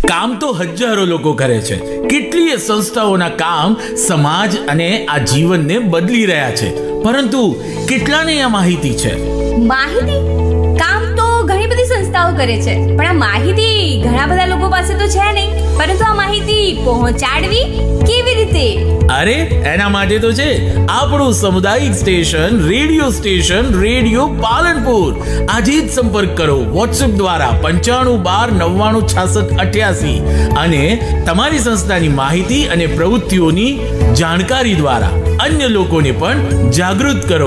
કામ તો હજારો લોકો કરે છે. કેટલીય સંસ્થાઓના કામ સમાજ અને આ જીવનને બદલી રહ્યા છે, પરંતુ કેટલાને આ માહિતી છે? માહિતી કામ તો ઘણી બધી સંસ્થાઓ કરે છે, પણ આ માહિતી ઘણા બધા લોકો પાસે તો છે નહીં. પરંતુ આ માહિતી પહોંચાડવી કેવી રીતે? અરે એના માટે તો છે આપણું સામુદાયિક સ્ટેશન, રેડિયો પાલનપુર. આજે જ સંપર્ક કરો વોટ્સએપ દ્વારા 9512996688 અને તમારી સંસ્થાની માહિતી અને પ્રવૃત્તિઓની જાણકારી દ્વારા અન્ય લોકોને પણ જાગૃત કરો.